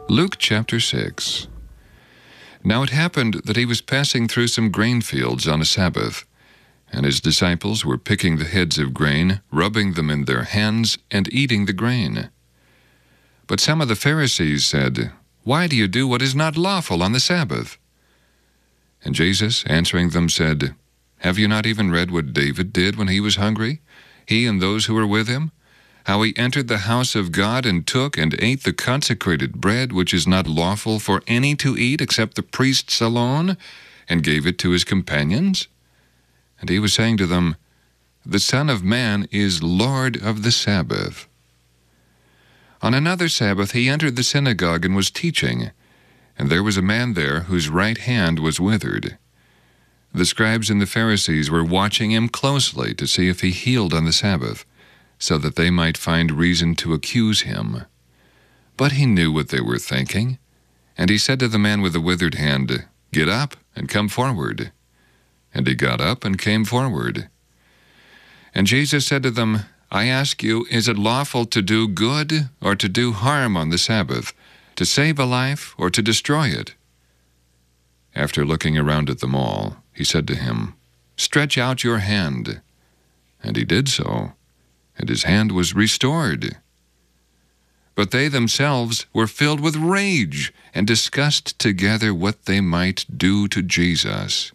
Luke chapter 6. Now it happened that he was passing through some grain fields on a Sabbath, and his disciples were picking the heads of grain, rubbing them in their hands, and eating the grain. But some of the Pharisees said, "Why do you do what is not lawful on the Sabbath?" And Jesus, answering them, said, "Have you not even read what David did when he was hungry, he and those who were with him? How he entered the house of God and took and ate the consecrated bread, which is not lawful for any to eat except the priests alone, and gave it to his companions? And he was saying to them, The Son of Man is Lord of the Sabbath." On another Sabbath he entered the synagogue and was teaching, and there was a man there whose right hand was withered. The scribes and the Pharisees were watching him closely to see if he healed on the Sabbath, so that they might find reason to accuse him. But he knew what they were thinking, and he said to the man with the withered hand, "Get up and come forward." And he got up and came forward. And Jesus said to them, "I ask you, is it lawful to do good or to do harm on the Sabbath, to save a life or to destroy it?" After looking around at them all, he said to him, "Stretch out your hand." And he did so, and his hand was restored. But they themselves were filled with rage and discussed together what they might do to Jesus.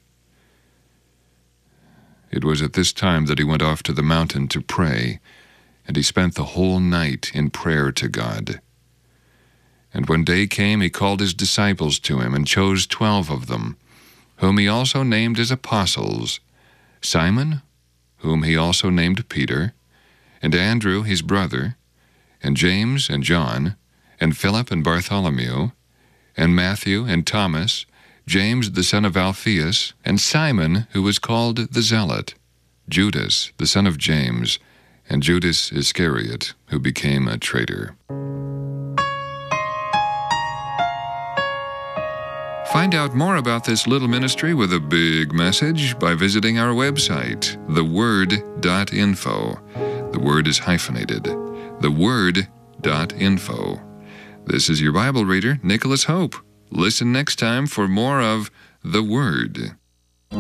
It was at this time that he went off to the mountain to pray, and he spent the whole night in prayer to God. And when day came, he called his disciples to him and chose 12 of them, whom he also named as apostles: Simon, whom he also named Peter, and Andrew his brother, and James and John, and Philip and Bartholomew, and Matthew and Thomas, James the son of Alphaeus, and Simon, who was called the Zealot, Judas the son of James, and Judas Iscariot, who became a traitor. Find out more about this little ministry with a big message by visiting our website, theword.info. The word is hyphenated. theword.info. This is your Bible reader, Nicholas Hope. Listen next time for more of The Word.